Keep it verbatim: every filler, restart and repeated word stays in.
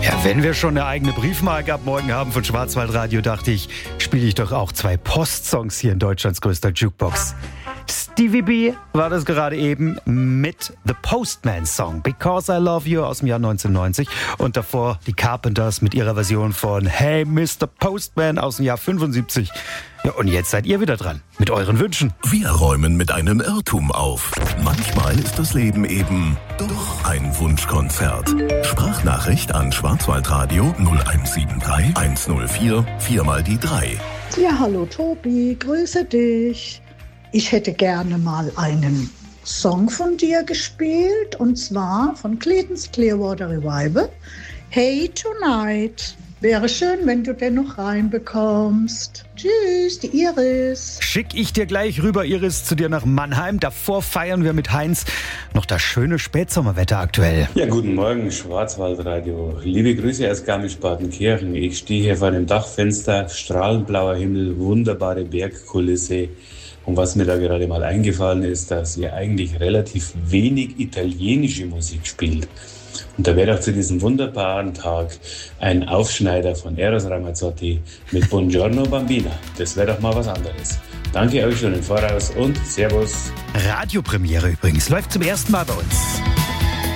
Ja, wenn wir schon eine eigene Briefmarke ab morgen haben von Schwarzwaldradio, dachte ich, spiele ich doch auch zwei Postsongs hier in Deutschlands größter Jukebox. Stevie B war das gerade eben mit The Postman Song, Because I Love You aus dem Jahr neunzehnhundertneunzig. Und davor die Carpenters mit ihrer Version von Hey Mister Postman aus dem Jahr fünfundsiebzig. Ja, und jetzt seid ihr wieder dran mit euren Wünschen. Wir räumen mit einem Irrtum auf. Manchmal ist das Leben eben doch ein Wunschkonzert. Sprachnachricht an Schwarzwaldradio null eins sieben drei eins null vier vier mal die drei. Ja, hallo Tobi, grüße dich. Ich hätte gerne mal einen Song von dir gespielt, und zwar von Creedence Clearwater Revival. Hey Tonight. Wäre schön, wenn du den noch reinbekommst. Tschüss, die Iris. Schick ich dir gleich rüber, Iris, zu dir nach Mannheim. Davor feiern wir mit Heinz noch das schöne Spätsommerwetter aktuell. Ja, guten Morgen, Schwarzwaldradio. Liebe Grüße aus Garmisch-Partenkirchen. Ich stehe hier vor dem Dachfenster, strahlend blauer Himmel, wunderbare Bergkulisse. Und was mir da gerade mal eingefallen ist, dass ihr eigentlich relativ wenig italienische Musik spielt. Und da wäre doch zu diesem wunderbaren Tag ein Aufschneider von Eros Ramazzotti mit Buongiorno Bambina. Das wäre doch mal was anderes. Danke euch schon im Voraus und Servus. Radiopremiere übrigens, läuft zum ersten Mal bei uns.